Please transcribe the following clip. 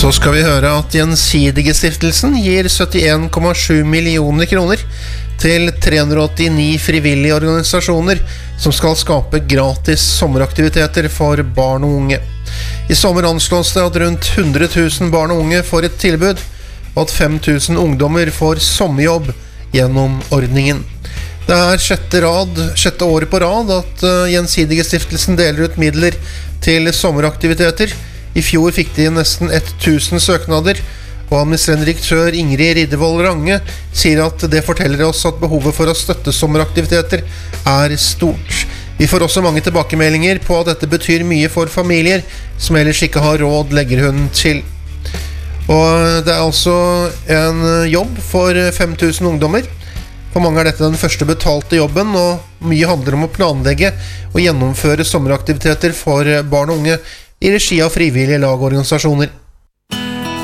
Så skal vi høre at Gjensidige-stiftelsen gir 71,7 millioner kroner til 389 frivillige organisasjoner som skal skape gratis sommeraktiviteter for barn og unge. I sommer anslås det at rundt 100 000 barn og unge får et tilbud, og at 5 000 ungdommer får sommerjobb gjennom ordningen. Det er sjette året på rad at Gjensidige-stiftelsen deler ut midler til sommeraktiviteter. I fjor fikk de nesten 1000 søknader, og administrerende direktør Ingrid Riddervold Range sier at det forteller oss at behovet for å støtte sommeraktiviteter er stort. Vi får også mange tilbakemeldinger på at dette betyr mye for familier som ellers ikke har råd, legger hun til. Og det er altså en jobb for 5 000 ungdommer. For mange er dette den første betalte jobben, og mye handler om å planlegge og gjennomføre sommeraktiviteter for barn og unge i regi av frivillige lag og organisasjoner.